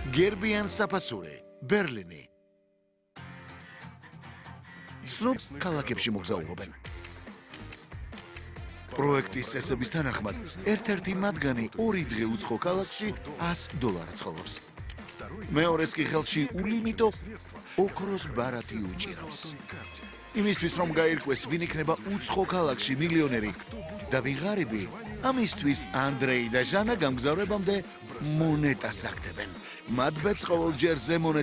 გერბიან საფასური, ბერლინი. ცნობ ქალაქებში მოგზაურობენ. პროექტის წესების თანახმად, ერთ-ერთი მათგანი 2 დღე უცხო ქალაქში $100 ცხოვრობს. მეორეს კი ხელში ულიმიტო ოქროს ბარათი უჭირავს. იმისთვის რომ გაირკვეს ვინ იქნება უცხო ქალაქში მილიონერი და ვიღარიბი, ამისთვის ანდრეი და ჟანა გამგზავრებამდე მონეტას აგდებენ. მათ ბედს ყოველ ჯერზე მონეტა